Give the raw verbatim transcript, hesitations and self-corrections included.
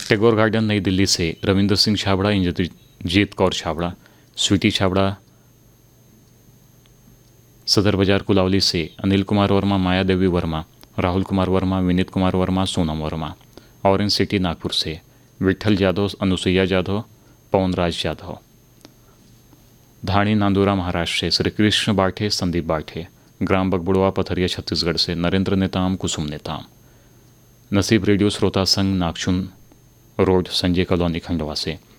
Tagore garden नई दिल्ली से रविंद्र सिंह छाबड़ा, इंद्रजीत कौर छाबड़ा, स्वीटी छाबड़ा। सदर बाजार कुलावली से अनिल कुमार वर्मा, माया देवी वर्मा, राहुल कुमार वर्मा, विनीत कुमार वर्मा, सोनम वर्मा। ऑरेंज सिटी नागपुर से विठल यादव, अनुसुईया यादव, पवन राज यादव। धाणी नांदुरा महाराष्ट्र से श्री कृष्ण बाठे, संदीप बाठे। ग्राम बगबुड़वा पथरिया छत्तीसगढ़ से नरेंद्र नेताम, कुसुम नेताम। नसीब रेडियो श्रोता संघ नागचुन रोड, संजय कॉलोनी, खंडवा से